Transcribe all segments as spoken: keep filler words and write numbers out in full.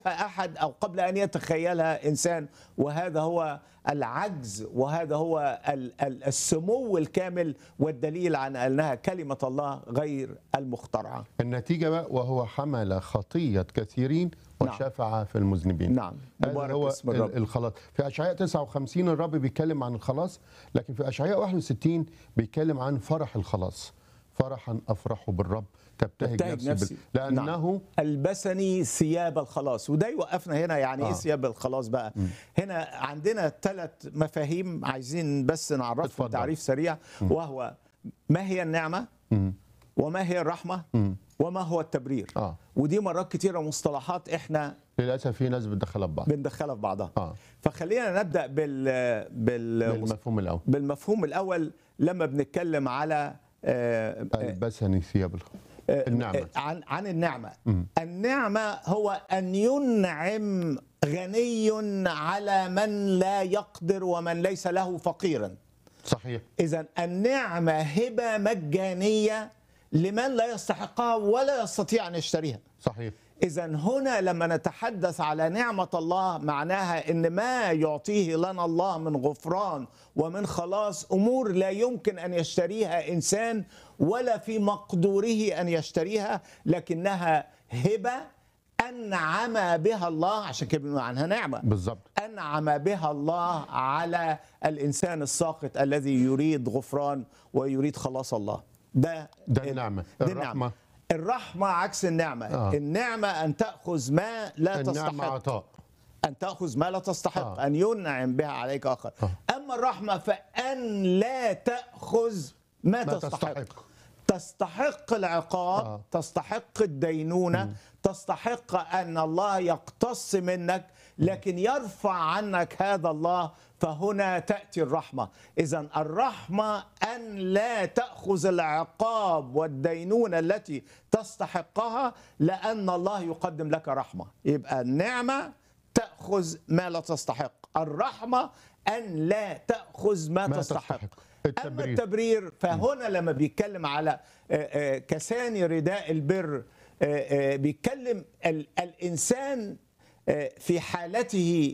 أحد أو قبل أن يتخيلها إنسان، وهذا هو العجز، وهذا هو السمو الكامل والدليل عن أنها كلمة الله غير المخترعة. النتيجة بقى وهو حمل خطية كثيرين وشفع نعم. في المذنبين. نعم، هذا هو اسم الرب. الخلاص. في أشعياء تسعة وخمسين الرب بيتكلم عن الخلاص، لكن في أشعياء واحد وستين بيتكلم عن فرح الخلاص. فرحا أفرح بالرب تبتهج نفسي, نفسي. بال... لأنه نعم. ألبسني ثياب الخلاص. وده يوقفنا هنا، يعني آه. إيه ثياب الخلاص بقى؟ م. هنا عندنا ثلاث مفاهيم عايزين بس نعرفهم تعريف سريع، م. وهو ما هي النعمة، م. وما هي الرحمة، م. وما هو التبرير. آه. ودي مرات كتيرة مصطلحات احنا للأسف في ناس بتدخلها في بعض بندخلها في بعضها. آه. فخلينا نبدأ بال... بال... بالمفهوم الأول. بالمفهوم الأول لما بنتكلم على آه ألبسني ثياب النعمة. عن عن النعمة. م. النعمة هو أن ينعم غني على من لا يقدر ومن ليس له فقيرا. صحيح. إذن النعمة هبة مجانية لمن لا يستحقها ولا يستطيع أن يشتريها. صحيح. إذن هنا لما نتحدث على نعمة الله معناها إن ما يعطيه لنا الله من غفران ومن خلاص أمور لا يمكن أن يشتريها إنسان ولا في مقدوره أن يشتريها، لكنها هبة أنعم بها الله، عشان كده بنقول عنها نعمة. بالظبط. أنعم بها الله على الإنسان الساقط الذي يريد غفران ويريد خلاص الله. ده ده النعمة. الرحمة. الرحمة عكس النعمة. آه. النعمة أن تأخذ ما لا تستحق. النعمة عطاء. أن تأخذ ما لا تستحق. آه. أن ينعم بها عليك آخر. آه. أما الرحمة فأن لا تأخذ ما, ما تستحق. تستحق تستحق العقاب. آه. تستحق الدينونة. م. تستحق أن الله يقتص منك، لكن يرفع عنك هذا الله، فهنا تأتي الرحمة. إذن الرحمة أن لا تأخذ العقاب والدينونة التي تستحقها، لأن الله يقدم لك رحمة. يبقى النعمة تأخذ ما لا تستحق، الرحمة أن لا تأخذ ما, ما تستحق. تستحق. التبرير. أما التبرير فهنا لما بيتكلم على كساني رداء البر، بيتكلم الإنسان في حالته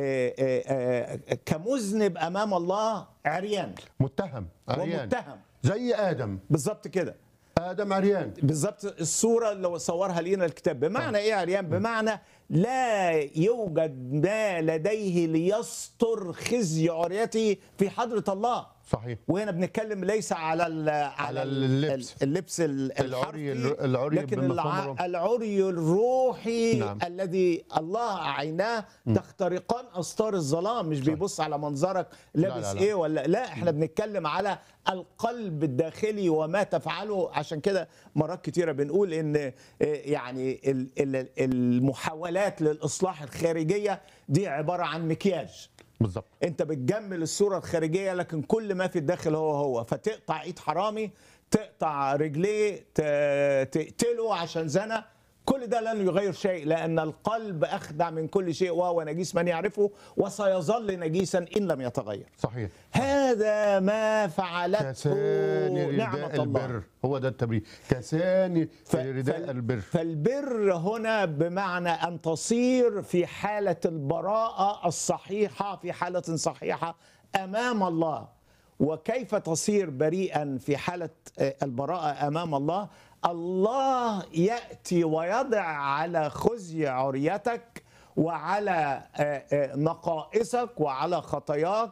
كمذنب أمام الله عريان، متهم عريان ومتهم زي آدم. بالظبط كده، آدم عريان بالظبط. الصورة اللي صورها لنا الكتاب. بمعنى إيه عريان؟ بمعنى لا يوجد ما لديه ليستر خزي عريته في حضرة الله. صحيح. وهنا بنتكلم ليس على على, على اللبس اللبس الحرفي، العري لكن العري الروحي. نعم. الذي الله عيناه تخترقان أستار الظلام. مش بيبص على منظرك لابس لا لا لا. ايه ولا لا، احنا بنتكلم على القلب الداخلي وما تفعله. عشان كده مرات كتيرة بنقول ان يعني المحاولات للإصلاح الخارجية دي عبارة عن مكياج. بالظبط. انت بتجمل الصورة الخارجية، لكن كل ما في الداخل هو هو. فتقطع ايد حرامي، تقطع رجليه، تقتله عشان زنا، كل ده لن يغير شيء، لأن القلب أخدع من كل شيء وهو نجيس من يعرفه وسيظل نجيسا إن لم يتغير. صحيح. هذا ما فعلته نعمة الله. البر. هو ده التبرير، كساني ف... رداء فال... البر. فالبر هنا بمعنى أن تصير في حالة البراءة الصحيحة، في حالة صحيحة أمام الله. وكيف تصير بريئا في حالة البراءة أمام الله؟ الله يأتي ويضع على خزي عريتك وعلى نقائصك وعلى خطاياك،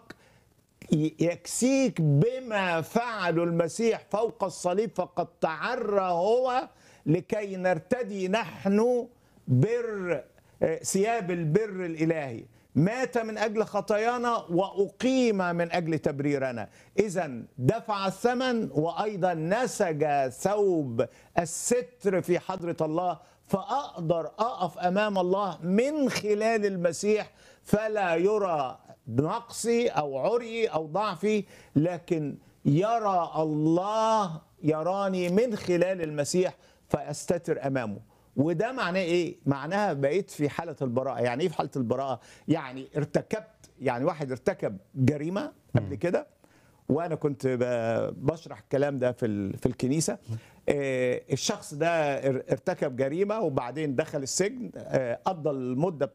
يكسيك بما فعل المسيح فوق الصليب، فقد تعرى هو لكي نرتدي نحن بر ثياب البر الإلهي. مات من أجل خطايانا وأقيم من أجل تبريرنا. إذن دفع الثمن وأيضا نسج ثوب الستر في حضرة الله، فأقدر أقف أمام الله من خلال المسيح، فلا يرى نقصي أو عري أو ضعفي، لكن يرى الله يراني من خلال المسيح فأستتر أمامه. وده معناه ايه؟ معناها بقيت في حالة البراءة. يعني ايه في حالة البراءة؟ يعني ارتكبت، يعني واحد ارتكب جريمة قبل كده، وانا كنت بشرح الكلام ده في في الكنيسة. الشخص ده ارتكب جريمه وبعدين دخل السجن، قضى المده